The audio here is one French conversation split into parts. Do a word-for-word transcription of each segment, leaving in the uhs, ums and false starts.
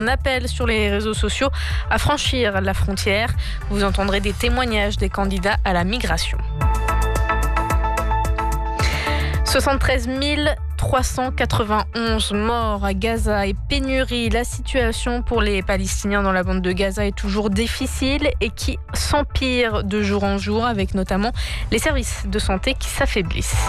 Un appel sur les réseaux sociaux à franchir la frontière. Vous entendrez des témoignages des candidats à la migration. soixante-treize mille trois cent quatre-vingt-onze morts à Gaza et pénurie. La situation pour les Palestiniens dans la bande de Gaza est toujours difficile et qui s'empire de jour en jour, avec notamment les services de santé qui s'affaiblissent.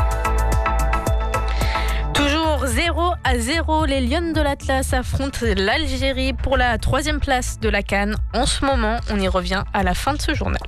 Toujours zéro à zéro, les Lions de l'Atlas affrontent l'Algérie pour la troisième place de la CAN. En ce moment, on y revient à la fin de ce journal.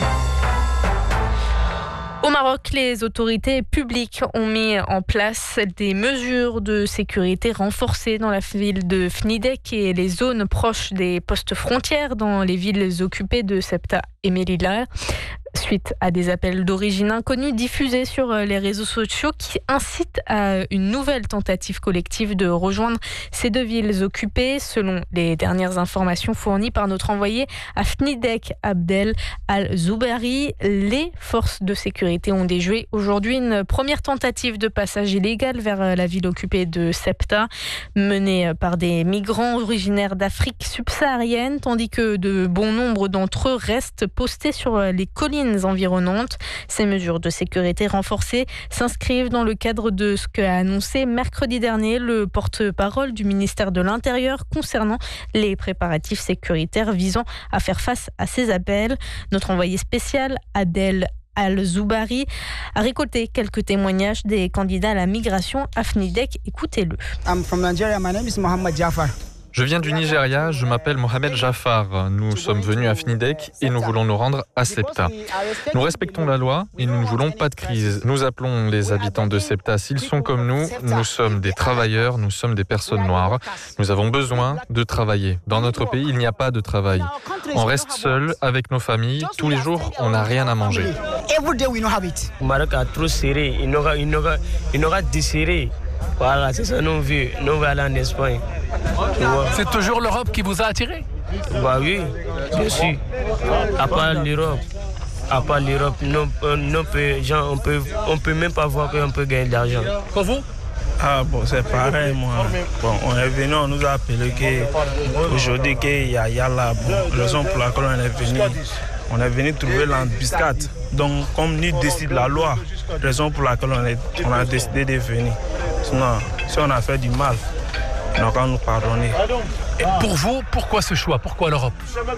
Au Maroc, les autorités publiques ont mis en place des mesures de sécurité renforcées dans la ville de Fnidek et les zones proches des postes frontières dans les villes occupées de Ceuta et Melilla, suite à des appels d'origine inconnue diffusés sur les réseaux sociaux qui incitent à une nouvelle tentative collective de rejoindre ces deux villes occupées. Selon les dernières informations fournies par notre envoyé à Fnidek, Abdel Al-Zoubari, les forces de sécurité ont déjoué aujourd'hui une première tentative de passage illégal vers la ville occupée de Ceuta, menée par des migrants originaires d'Afrique subsaharienne, tandis que de bon nombre d'entre eux restent postés sur les collines environnantes. Ces mesures de sécurité renforcées s'inscrivent dans le cadre de ce qu'a annoncé mercredi dernier le porte-parole du ministère de l'Intérieur concernant les préparatifs sécuritaires visant à faire face à ces appels. Notre envoyé spécial, Adel Al-Zoubari, a récolté quelques témoignages des candidats à la migration à Fnidek. Écoutez-le. I'm from Nigeria. My name is Mohammed Jafar. Je viens du Nigeria, je m'appelle Mohamed Jafar. Nous sommes venus à Fnidek et nous voulons nous rendre à Ceuta. Nous respectons la loi et nous ne voulons pas de crise. Nous appelons les habitants de Ceuta s'ils sont comme nous. Nous sommes des travailleurs, nous sommes des personnes noires. Nous avons besoin de travailler. Dans notre pays, il n'y a pas de travail. On reste seul avec nos familles. Tous les jours, on n'a rien à manger. Le Maroc a trop serré, il n'aura, il n'aura, il n'aura desserré. Voilà, c'est ça nos vies. Nous allons en Espagne. C'est toujours l'Europe qui vous a attiré? Bah oui, bien sûr. À part l'Europe, à part l'Europe, non, non, genre, on peut, on peut même pas voir qu'on peut gagner de l'argent. Pour vous? Ah bon, c'est pareil, moi. Bon, on est venu, on nous a appelé qu'aujourd'hui qu'il y a Yalla. Bon, raison pour laquelle on est venu. On est venu trouver l'embuscade. Donc, comme nous décide la loi, raison pour laquelle on, est, on a décidé de venir. Sinon, si on a fait du mal, on n'a qu'à nous pardonner. Et pour vous, pourquoi ce choix? Pourquoi l'Europe?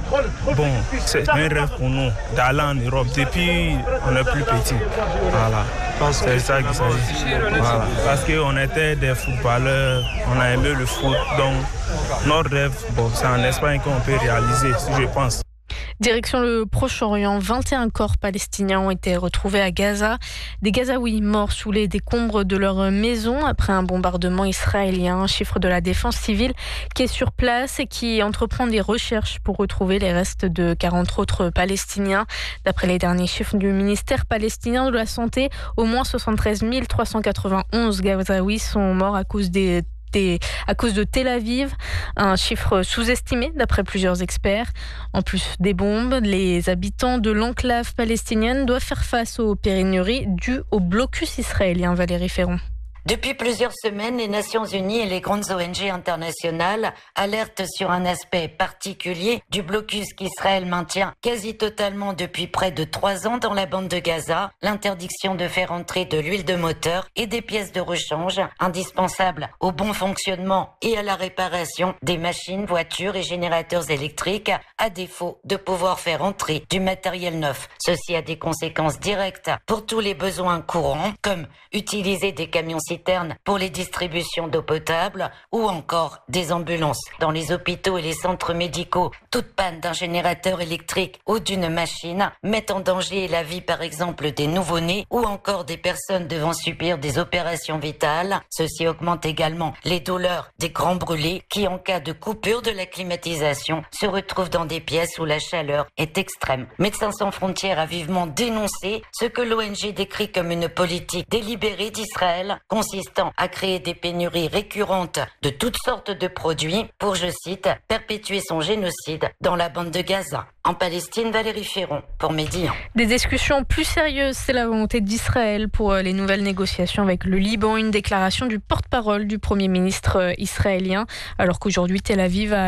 Bon, c'est un rêve pour nous d'aller en Europe depuis on est plus petit. Voilà. C'est ça qu'il s'agit. Voilà. Parce qu'on était des footballeurs, on a aimé le foot. Donc, notre rêve, bon, c'est en Espagne qu'on peut réaliser, si je pense. Direction le Proche-Orient, vingt et un corps palestiniens ont été retrouvés à Gaza. Des Gazaouis morts sous les décombres de leur maison après un bombardement israélien. Chiffre de la défense civile qui est sur place et qui entreprend des recherches pour retrouver les restes de quarante autres Palestiniens. D'après les derniers chiffres du ministère palestinien de la Santé, au moins soixante-treize mille trois cent quatre-vingt-onze Gazaouis sont morts à cause des Des, à cause de Tel Aviv, un chiffre sous-estimé d'après plusieurs experts. En plus des bombes, les habitants de l'enclave palestinienne doivent faire face aux pénuries dues au blocus israélien. Valérie Ferron. Depuis plusieurs semaines, les Nations Unies et les grandes O N G internationales alertent sur un aspect particulier du blocus qu'Israël maintient quasi totalement depuis près de trois ans dans la bande de Gaza, l'interdiction de faire entrer de l'huile de moteur et des pièces de rechange indispensables au bon fonctionnement et à la réparation des machines, voitures et générateurs électriques, à défaut de pouvoir faire entrer du matériel neuf. Ceci a des conséquences directes pour tous les besoins courants, comme utiliser des camions citernes pour les distributions d'eau potable ou encore des ambulances. Dans les hôpitaux et les centres médicaux, toute panne d'un générateur électrique ou d'une machine met en danger la vie par exemple des nouveau-nés ou encore des personnes devant subir des opérations vitales. Ceci augmente également les douleurs des grands brûlés qui, en cas de coupure de la climatisation, se retrouvent dans des pièces où la chaleur est extrême. Médecins sans frontières a vivement dénoncé ce que l'O N G décrit comme une politique délibérée d'Israël consistant à créer des pénuries récurrentes de toutes sortes de produits pour, je cite, perpétuer son génocide dans la bande de Gaza. En Palestine, Valérie Ferron pour Médian. Des discussions plus sérieuses, c'est la volonté d'Israël pour les nouvelles négociations avec le Liban. Une déclaration du porte-parole du Premier ministre israélien, alors qu'aujourd'hui Tel Aviv a